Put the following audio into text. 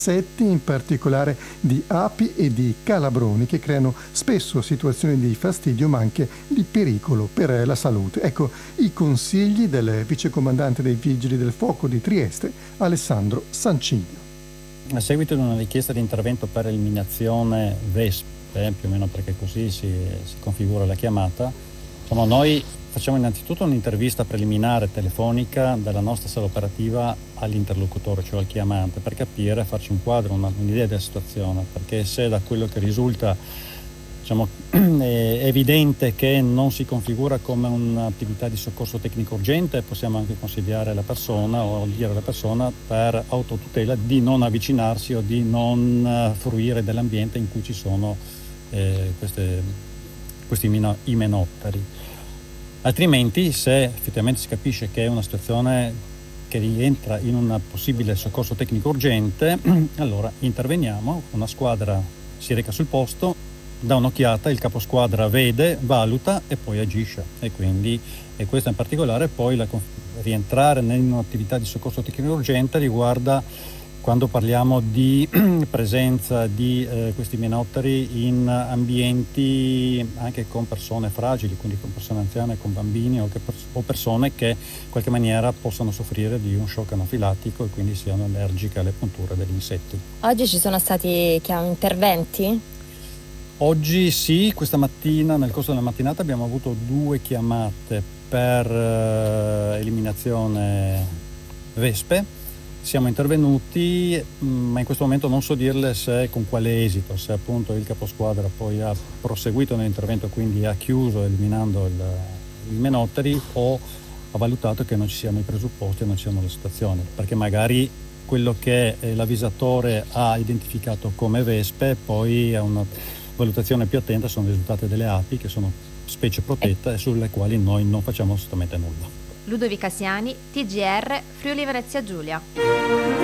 insetti, in particolare di api e di calabroni, che creano spesso situazioni di fastidio ma anche di pericolo per la salute. Ecco i consigli del vicecomandante dei Vigili del Fuoco di Trieste, Alessandro Sancigno. A seguito di una richiesta di intervento per eliminazione vespe, più o meno perché così si configura la chiamata, noi facciamo innanzitutto un'intervista preliminare telefonica dalla nostra sala operativa all'interlocutore, cioè al chiamante, per capire, farci un quadro, un'idea della situazione, perché se da quello che risulta è evidente che non si configura come un'attività di soccorso tecnico urgente, possiamo anche consigliare la persona o dire alla persona per autotutela di non avvicinarsi o di non fruire dell'ambiente in cui ci sono questi imenotteri. Altrimenti, se effettivamente si capisce che è una situazione che rientra in un possibile soccorso tecnico urgente, allora interveniamo, una squadra si reca sul posto, dà un'occhiata, il caposquadra vede, valuta e poi agisce. E questo in particolare poi rientrare in un'attività di soccorso tecnico urgente riguarda quando parliamo di presenza di questi imenotteri in ambienti anche con persone fragili, quindi con persone anziane, con bambini o persone che in qualche maniera possano soffrire di un shock anafilattico e quindi siano allergiche alle punture degli insetti. Oggi ci sono stati interventi? Oggi sì, questa mattina, nel corso della mattinata, abbiamo avuto 2 chiamate per eliminazione vespe. Siamo intervenuti, ma in questo momento non so dirle se con quale esito, se appunto il caposquadra poi ha proseguito nell'intervento, quindi ha chiuso eliminando i imenotteri, o ha valutato che non ci siano i presupposti e non ci siano le situazioni, perché magari quello che l'avvisatore ha identificato come vespe poi è una valutazione più attenta, sono risultate delle api, che sono specie protette e sulle quali noi non facciamo assolutamente nulla. Ludovica Siani, TGR, Friuli Venezia Giulia.